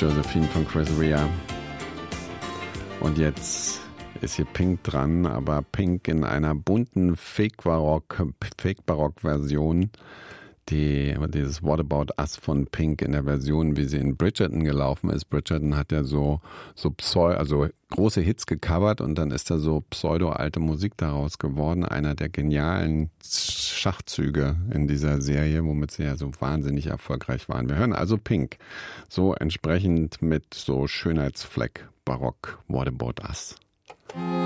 Josephine von Chris Rea. Und jetzt ist hier Pink dran, aber Pink in einer bunten Fake-Barock-Version. Dieses What About Us von Pink in der Version, wie sie in Bridgerton gelaufen ist. Bridgerton hat ja so große Hits gecovert und dann ist da so pseudo-alte Musik daraus geworden. Einer der genialen Schachzüge in dieser Serie, womit sie ja so wahnsinnig erfolgreich waren. Wir hören also Pink. So entsprechend mit so Schönheitsfleck Barock What About Us.